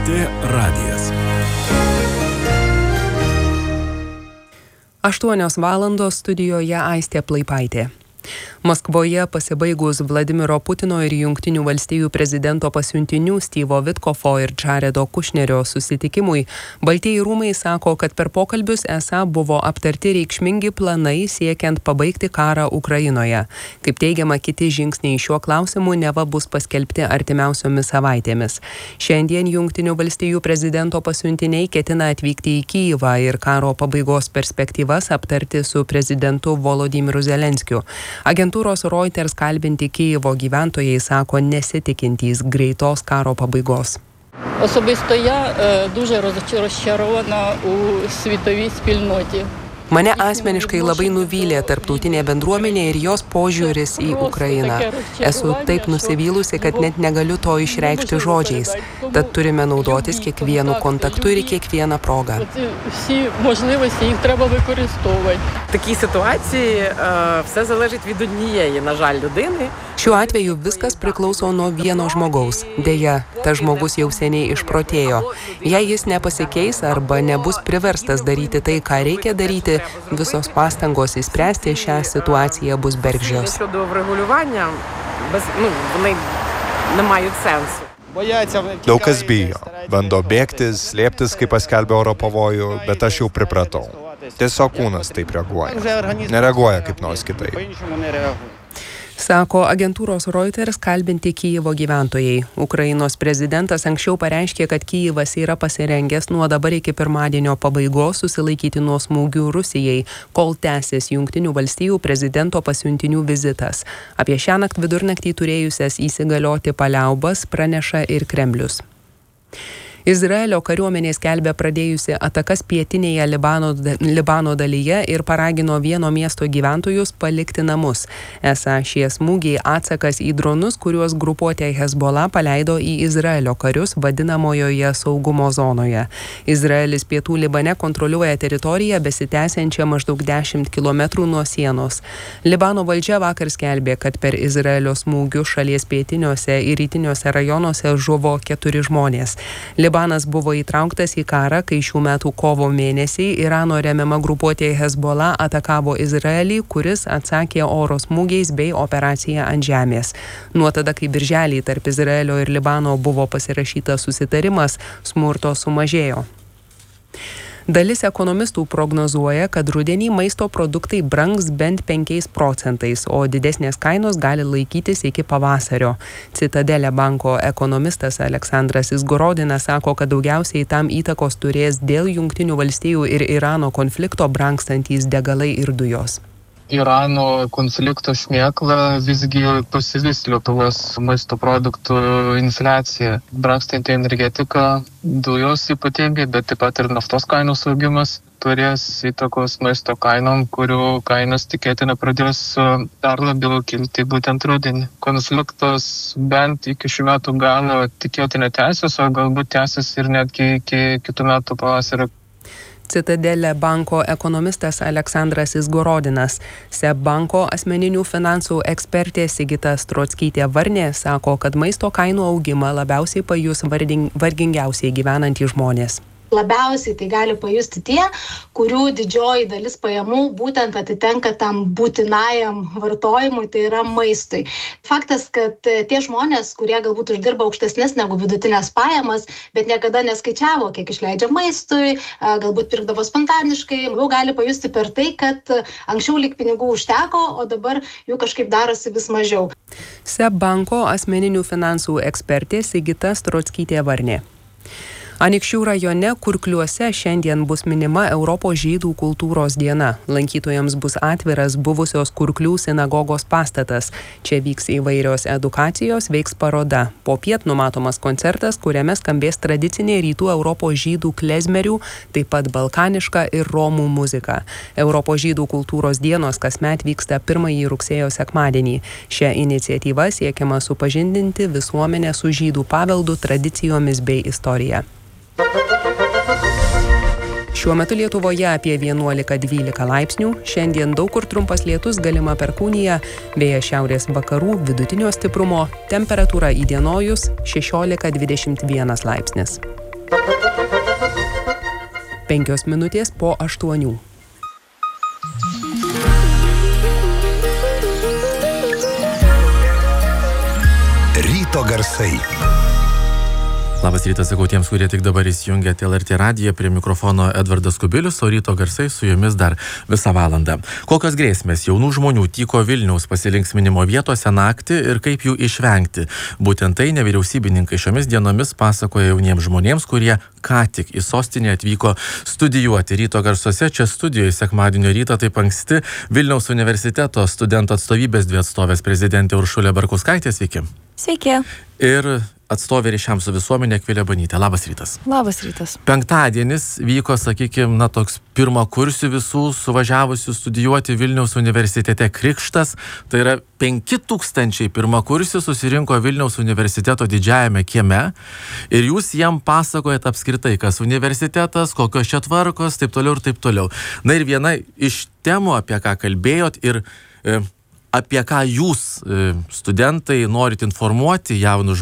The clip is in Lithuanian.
LRT radijas. 8 valandos studijoje Aistė Plaipaitė. Maskvoje pasibaigus Vladimiro Putino ir Jungtinių valstijų prezidento pasiuntinių Steve'o Witkofo ir Jaredo Kušnerio susitikimui, Baltieji rūmai sako, kad per pokalbius esą buvo aptarti reikšmingi planai siekiant pabaigti karą Ukrainoje. Kaip teigiama, kiti žingsniai šiuo klausimu neva bus paskelbti artimiausiomis savaitėmis. Šiandien Jungtinių valstijų prezidento pasiuntiniai ketina atvykti į Kyjivą ir karo pabaigos perspektyvas aptarti su prezidentu Volodymyru Zelenskiu. Agentūros Reuters kalbinti Kyjivo gyventojai sako nesitikintys greitos karo pabaigos. Особисто я дуже розчарована у світовій спільноті. Mane asmeniškai labai nuvylė tarptautinė bendruomenė ir jos požiūris į Ukrainą. Esu taip nusivylusi, kad net negaliu to išreikšti žodžiais. Tad turime naudotis kiekvienu kontaktu ir kiekvieną progą. Всі можливості їх треба використовувати. В такій ситуації все залежить від однієї, на жаль, людини. Šiuo atveju viskas priklauso nuo vieno žmogaus. Deja, tas žmogus jau seniai išprotėjo. Jei jis nepasikeis arba nebus priverstas daryti tai, ką reikia daryti, visos pastangos įspręsti šią situaciją bus bergždžios. Щодо врегулювання, вони не мають сенсу. Daug kas bijo, bando bėgti, slėptis, kai paskelbė oro pavojų, bet aš jau pripratau. Tiesiog kūnas taip reaguoja. Nereaguoja kaip nors kitaip. Sako agentūros Reuters kalbinti Kyjivo gyventojai. Ukrainos prezidentas anksčiau pareiškė, kad Kyjivas yra pasirengęs nuo dabar iki pirmadienio pabaigos susilaikyti nuo smūgių Rusijai, kol tęsis Jungtinių valstijų prezidento pasiuntinių vizitas. Apie šiąnakt vidurnaktį turėjusias įsigalioti paliaubas praneša ir Kremlius. Izraelio kariuomenė skelbia pradėjusi atakas pietinėje Libano dalyje ir paragino vieno miesto gyventojus palikti namus. Esą šie smūgiai atsakas į dronus, kuriuos grupuotė Hezbollah paleido į Izraelio karius vadinamojoje saugumo zonoje. Izraelis pietų Libane kontroliuoja teritoriją besitęsiančią maždaug 10 km nuo sienos. Libano valdžia vakar skelbė, kad per Izraelio smūgius šalies pietiniuose ir rytiniuose rajonuose žuvo 4 žmonės. Libanas buvo įtrauktas į karą, kai šių metų kovo mėnesį Irano remiama grupuotė Hezbollah atakavo Izraelį, kuris atsakė oro smūgiais bei operaciją ant žemės. Nuo tada, kai birželį tarp Izraelio ir Libano buvo pasirašytas susitarimas, smurto sumažėjo. Dalis ekonomistų prognozuoja, kad rudenį maisto produktai brangs bent 5 procentais, o didesnės kainos gali laikytis iki pavasario. Citadele banko ekonomistas Aleksandras Izgorodinas sako, kad daugiausiai tam įtakos turės dėl Jungtinių valstijų ir Irano konflikto brangstantys degalai ir dujos. Irano konflikto šmėkla visgi pasivys Lietuvos maisto produktų infliacija. Brangstanti energetika, dujos ypatingai, bet taip pat ir naftos kainos augimas turės įtakos maisto kainom, kurių kainos tikėtina pradės dar labiau kilti būtent rudenį. Konfliktas bent iki šių metų galo tikėtina tęsis, o galbūt tęsis ir netgi iki kitų metų pavasario. Citadele banko ekonomistas Aleksandras Izgorodinas. SEB banko asmeninių finansų ekspertė Sigita Strockytė Varnė sako, kad maisto kainų augimą labiausiai pajus vargingiausiai gyvenantys žmonės. Labiausiai tai gali pajusti tie, kurių didžioji dalis pajamų būtent atitenka tam būtinajam vartojimui, tai yra maistui. Faktas, kad tie žmonės, kurie galbūt uždirba aukštesnės negu vidutinės pajamas, bet niekada neskaičiavo, kiek išleidžia maistui, galbūt pirkdavo spontaniškai, jau gali pajusti per tai, kad anksčiau lyg pinigų užteko, o dabar jų kažkaip darosi vis mažiau. SEB banko asmeninių finansų ekspertė Sigita Strockytė Varnė. Anykščių rajone Kurkliuose šiandien bus minima Europos žydų kultūros diena. Lankytojams bus atviras buvusios Kurklių sinagogos pastatas. Čia vyks įvairios edukacijos, veiks paroda. Popiet numatomas koncertas, kuriame skambės tradicinė rytų Europos žydų klezmerių, taip pat balkaniška ir romų muzika. Europos žydų kultūros dienos kasmet vyksta 1 rugsėjo sekmadienį. Šią iniciatyvą siekiama supažindinti visuomenę su žydų paveldu, tradicijomis bei istorija. Šiuo metu Lietuvoje apie 11-12 laipsnių, šiandien daug kur trumpas lietus, galima perkūnija, vėjas šiaurės vakarų vidutinio stiprumo, temperatūra įdienojus 16-21 laipsnis. 5 minutės po 8. Ryto garsai. Labas rytas, sakau tiems, kurie tik dabar įsijungėte LRT radiją, prie mikrofono Edvardas Kubilius, o ryto garsai su jumis dar visą valandą. Kokios grėsmės jaunų žmonių tyko Vilniaus pasilinksminimo vietose naktį ir kaip jų išvengti? Būtent tai nevyriausybininkai šiomis dienomis pasakoja jauniems žmonėms, kurie ką tik į sostinę atvyko studijuoti. Ryto garsuose čia studijoje sekmadienio rytą taip anksti Vilniaus universiteto studentų atstovybės 2 atstovės prezidentė Uršulė Barkauskaitė. Sveiki. Sveiki. Ir atstovė ryšiams su visuomenė Akvilė Banytė. Labas rytas. Labas rytas. Penktadienis vyko, sakykime, toks pirmakursių visų suvažiavusių studijuoti Vilniaus universitete krikštas. Tai yra 5000 pirmakursių susirinko Vilniaus universiteto didžiajame kieme ir jūs jiem pasakojat apskritai, kas universitetas, kokios čia tvarkos, taip toliau ir taip toliau. Na ir viena iš temų, apie ką kalbėjot ir apie ką jūs, studentai, norit informuoti jaunus